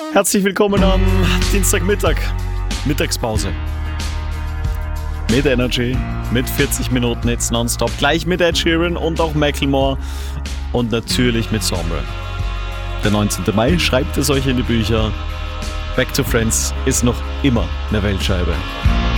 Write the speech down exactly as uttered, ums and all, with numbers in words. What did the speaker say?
Herzlich willkommen am Dienstagmittag, Mittagspause. Mit Energy, mit vierzig Minuten jetzt nonstop, gleich mit Ed Sheeran und auch Macklemore und natürlich mit Sommer. Der neunzehnten Mai, schreibt es euch in die Bücher. Back to Friends ist noch immer eine Weltscheibe.